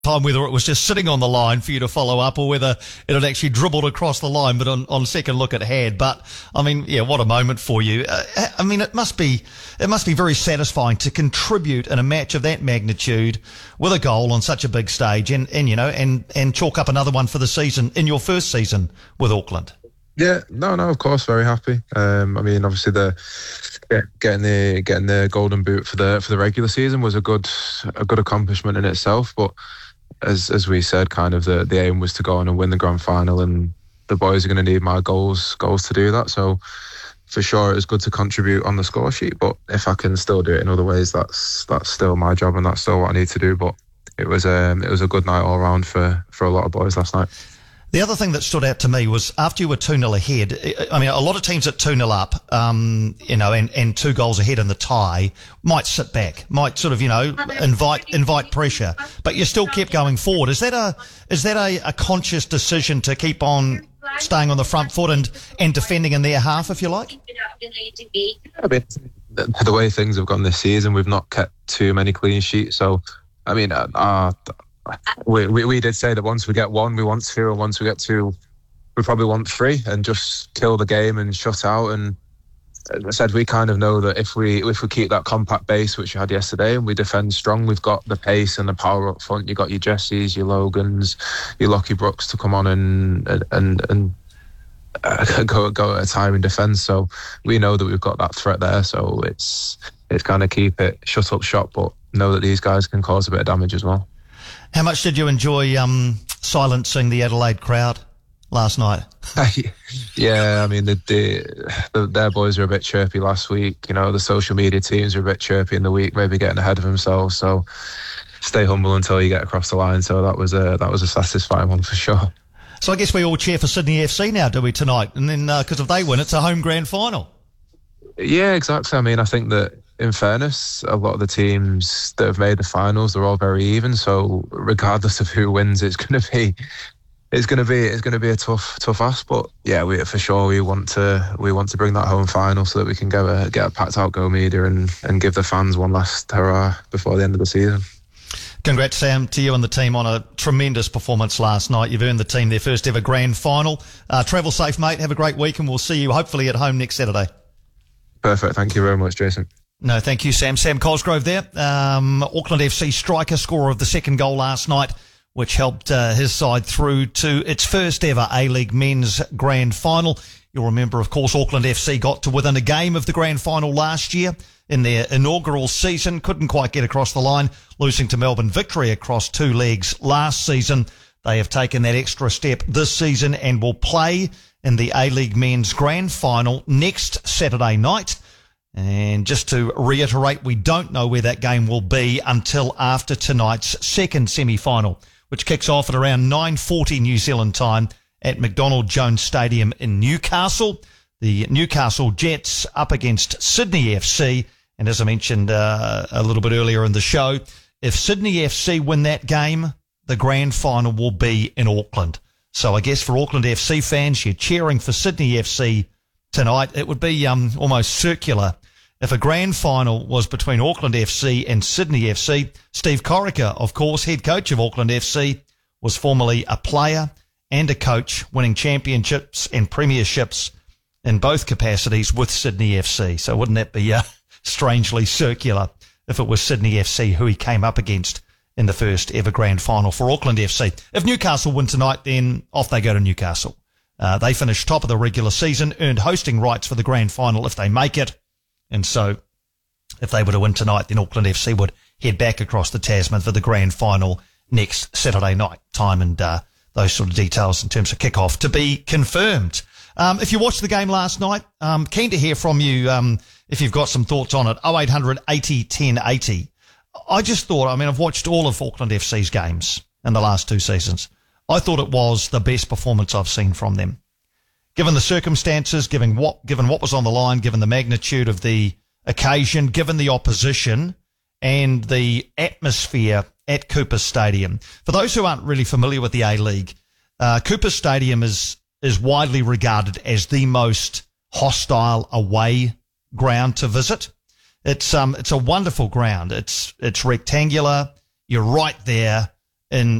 time whether it was just sitting on the line for you to follow up or whether it had actually dribbled across the line, but on second look it had. But I mean, yeah, what a moment for you. I mean, it must be very satisfying to contribute in a match of that magnitude with a goal on such a big stage and chalk up another one for the season in your first season with Auckland. Yeah, no, of course, very happy. I mean, obviously getting the golden boot for the regular season was a good accomplishment in itself, but as we said, kind of the aim was to go on and win the grand final, and the boys are going to need my goals to do that. So for sure, it's good to contribute on the score sheet, but if I can still do it in other ways, that's still my job and that's still what I need to do. But it was a good night all around for a lot of boys last night. The other thing that stood out to me was after you were 2-0 ahead, I mean, a lot of teams at 2-0 up, and 2 goals ahead in the tie might sit back, might sort of, invite pressure, but you still kept going forward. Is that a conscious decision to keep on staying on the front foot and defending in their half, if you like? I mean, the way things have gone this season, we've not kept too many clean sheets. So, I mean, we did say that once we get 1, we want 2, and once we get 2, we probably want 3, and just kill the game and shut out. And as I said, we kind of know that if we keep that compact base, which we had yesterday, and we defend strong, we've got the pace and the power up front. You got your Jessies, your Logans, your Lockie Brooks to come on and go at a time in defence. So we know that we've got that threat there. So it's kind of keep it shut up shop, but know that these guys can cause a bit of damage as well. How much did you enjoy silencing the Adelaide crowd last night? Yeah, I mean, their boys were a bit chirpy last week. The social media teams were a bit chirpy in the week, maybe getting ahead of themselves. So stay humble until you get across the line. So that was a satisfying one for sure. So I guess we all cheer for Sydney FC now, do we, tonight? And then because if they win, it's a home grand final. Yeah, exactly. I mean, I think that, in fairness, a lot of the teams that have made the finals, they're all very even. So regardless of who wins, it's going to be a tough ask. But yeah, we want to bring that home final so that we can get a packed out Go Media and give the fans one last hurrah before the end of the season. Congrats, Sam, to you and the team on a tremendous performance last night. You've earned the team their first ever grand final. Travel safe, mate. Have a great week, and we'll see you hopefully at home next Saturday. Perfect. Thank you very much, Jason. No, thank you, Sam. Sam Cosgrove there. Auckland FC striker, scorer of the second goal last night, which helped his side through to its first ever A-League men's grand final. You'll remember, of course, Auckland FC got to within a game of the grand final last year in their inaugural season. Couldn't quite get across the line, losing to Melbourne Victory across 2 legs last season. They have taken that extra step this season and will play in the A-League men's grand final next Saturday night. And just to reiterate, we don't know where that game will be until after tonight's second semi-final, which kicks off at around 9:40 New Zealand time at McDonald Jones Stadium in Newcastle. The Newcastle Jets up against Sydney FC. And as I mentioned a little bit earlier in the show, if Sydney FC win that game, the grand final will be in Auckland. So I guess for Auckland FC fans, you're cheering for Sydney FC tonight. It would be almost circular if a grand final was between Auckland FC and Sydney FC. Steve Corica, of course, head coach of Auckland FC, was formerly a player and a coach, winning championships and premierships in both capacities with Sydney FC. So wouldn't that be strangely circular if it was Sydney FC who he came up against in the first ever grand final for Auckland FC? If Newcastle win tonight, then off they go to Newcastle. They finished top of the regular season, earned hosting rights for the grand final if they make it. And so if they were to win tonight, then Auckland FC would head back across the Tasman for the grand final next Saturday night. Time and those sort of details in terms of kickoff to be confirmed. If you watched the game last night, keen to hear from you if you've got some thoughts on it. 0800 80 10 80. I just thought, I've watched all of Auckland FC's games in the last 2 seasons. I thought it was the best performance I've seen from them. Given the circumstances, given what was on the line, given the magnitude of the occasion, given the opposition and the atmosphere at Cooper Stadium. For those who aren't really familiar with the A-League, Cooper Stadium is widely regarded as the most hostile away ground to visit. It's a wonderful ground. It's rectangular. You're right there in